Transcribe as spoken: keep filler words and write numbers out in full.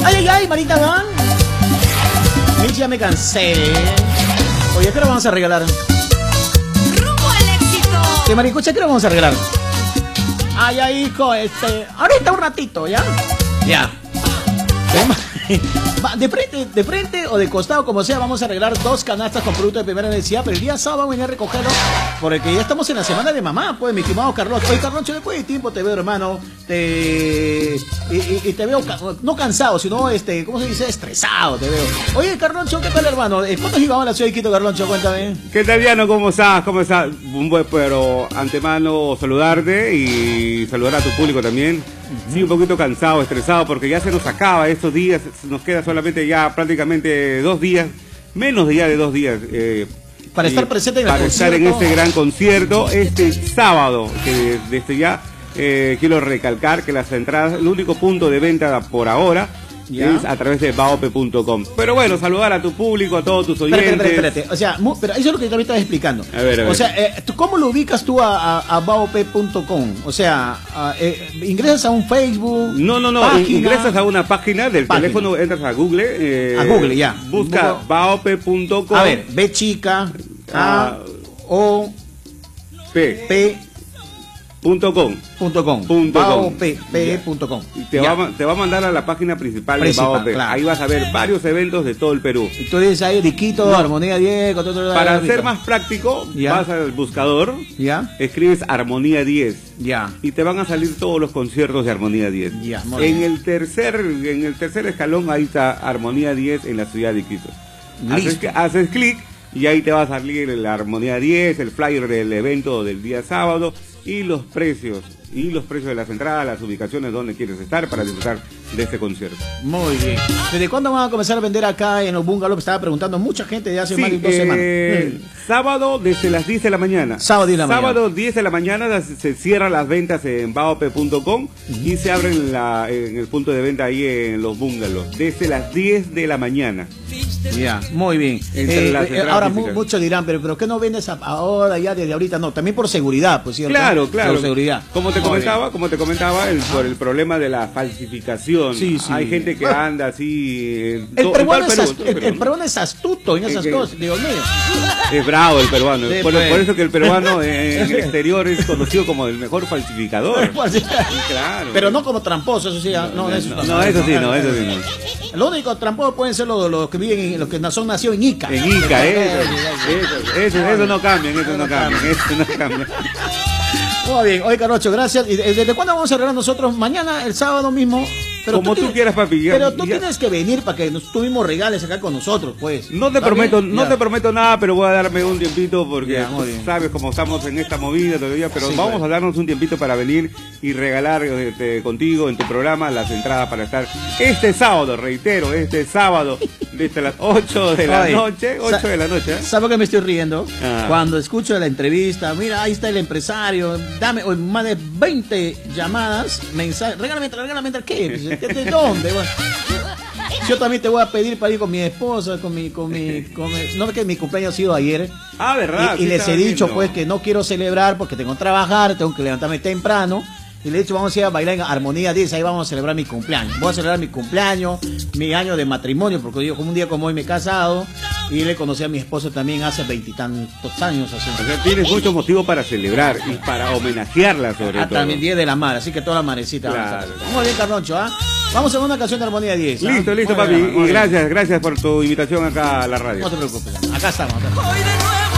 Ay, ay, ay, Marita Van. Mitch, ya me cansé. Oye, ¿qué lo vamos a regalar? Rumbo al éxito. ¿Qué, Maricucha, qué lo vamos a regalar? Ay, ay, hijo, este... ahorita un ratito, ¿ya? Ya. De frente, de frente o de costado, como sea, vamos a arreglar dos canastas con productos de primera necesidad, pero el día sábado vamos a venir a recogerlo, porque ya estamos en la semana de mamá, pues, mi estimado Carlos. Oye, Carloncho, después de tiempo te veo, hermano, te... Y, y, y te veo, no cansado, sino, este, ¿cómo se dice? Estresado, te veo. Oye, Carloncho, ¿qué tal, hermano? ¿Cuántos llevamos a la ciudad de Quito, Carloncho? Cuéntame. ¿Qué tal, Diano? ¿Cómo estás? ¿Cómo estás? Un buen, pero antemano saludarte y saludar a tu público también. Sí, un poquito cansado, estresado, porque ya se nos acaba estos días, nos queda solamente ya prácticamente dos días, menos de ya de dos días. Eh, para estar presente en el Para concierto. estar en este gran concierto, este sábado, que desde ya eh, quiero recalcar que las entradas, el único punto de venta por ahora, ¿ya? Es a través de baope punto com. Pero bueno, saludar a tu público, a todos tus oyentes. Espérate, espérate, espérate. O sea, mu- pero eso es lo que yo ahorita estaba explicando. A ver, a ver. O sea, eh, ¿tú ¿cómo lo ubicas tú a, a, a baope punto com? O sea, a, eh, ingresas a un Facebook. No, no, no. página. Ingresas a una página del Página. teléfono, entras a Google. Eh, A Google, ya. Busca Busco- baope punto com. A ver, B chica, A, Ah. O, P. P. Punto com. Punto com. Punto com. baope punto com. Y te Ya. va, a- te va a mandar a la página principal, Principal, de Baope. claro. Ahí vas a ver varios eventos de todo el Perú. Y tú dices ahí, Diquito, No. Armonía diez. Con todo, todo, Para todo, ser todo. más práctico, Ya. vas al buscador, Ya, escribes Armonía diez ya. y te van a salir todos los conciertos de Armonía diez. Ya, muy en bien. el tercer en el tercer escalón ahí está Armonía diez en la ciudad de Quito. Haces, Listo. haces clic y ahí te va a salir la Armonía diez, el flyer del evento del día sábado y los precios y los precios de las entradas, las ubicaciones donde quieres estar para disfrutar de este concierto. Muy bien. ¿Desde cuándo van a comenzar a vender acá en los bungalows? Me estaba preguntando mucha gente de hace Sí, más de dos eh, semanas. sábado desde las diez de la mañana. Sábado diez de la mañana. Sábado diez de la mañana las- se cierran las ventas en baope punto com y se abren la, en el punto de venta ahí en los bungalows desde las diez de la mañana. Ya, muy bien. Entre Eh, las eh, entradas ahora mu- físicas. muchos dirán, pero ¿pero qué no vendes a- ahora ya desde ahorita? No, también por seguridad, pues cierto. Claro, claro. Por seguridad. Como te Muy comentaba, como te comentaba, el, por el problema de la falsificación. Sí, sí. Hay gente que anda así. En bien. to- El en peruano, todo es, Perú, ast- en todo el, Perú, el ¿no? peruano es astuto en esas Es que- cosas, Dios mío. Es bravo el peruano. Sí, por, pues. por eso que el peruano en el exterior es conocido como el mejor falsificador. Claro. Pero no como tramposo, eso sí. ah, No, No, eso, no, no, eso sí, no, eso sí, no. Lo único tramposo pueden ser los, los que viven, en, los que na- son nacidos en Ica. En Ica, eso, eso, eso, eso no cambian, eso no cambian, eso no cambian. Muy bien, oye, Carlocho, gracias. ¿Y de- desde cuándo vamos a arreglar nosotros? Mañana, el sábado mismo. Pero Como tú tienes- quieras, papi, ya- Pero tú ya. tienes que venir para que nos, tú mismo regales acá con nosotros, pues. No te ¿Está prometo, bien? no Ya. te prometo nada, pero voy a darme un tiempito porque Ya, muy tú bien. sabes cómo estamos en esta movida todavía, pero Sí, vamos pues. a darnos un tiempito para venir y regalar este, contigo en tu programa las entradas para estar este sábado, reitero, este sábado desde las ocho de la Oye, noche, ocho sa- de la noche. ¿eh? ¿Sabes por qué me estoy riendo? Ah. Cuando escucho la entrevista, mira, ahí está el empresario, dame o más de veinte llamadas, mensajes, regálame, regálame, ¿qué? ¿De dónde? Bueno, yo también te voy a pedir para ir con mi esposa, con mi, con mi, con mi- no que mi cumpleaños ha sido ayer. Ah, verdad. Y, y sí les he estaba dicho viendo. pues que no quiero celebrar porque tengo que trabajar, tengo que levantarme temprano. Y le he dicho, vamos a ir a bailar en Armonía diez, ahí vamos a celebrar mi cumpleaños. Voy a celebrar mi cumpleaños, mi año de matrimonio, porque yo como un día como hoy me he casado y le conocí a mi esposo también hace veintitantos años. Así. O sea, tienes muchos motivos para celebrar y para homenajearla sobre Ah, todo. también Día de la Mar, así que toda la marecita. Claro. Vamos a hacer. Muy bien, Carloncho, ¿ah? Vamos a una canción de Armonía diez. ¿ah? Listo, listo, Muy papi. bien, muy Y bien. gracias, gracias por tu invitación acá a la radio. No te preocupes, acá estamos. Acá estamos. Hoy de nuevo.